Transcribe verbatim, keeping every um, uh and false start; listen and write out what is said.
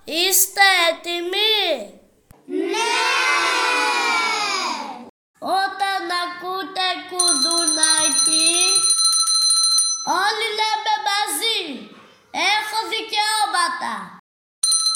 Είστε έτοιμοι? Ναι! Όταν ακούτε κουδουνάκι, όλοι λέτε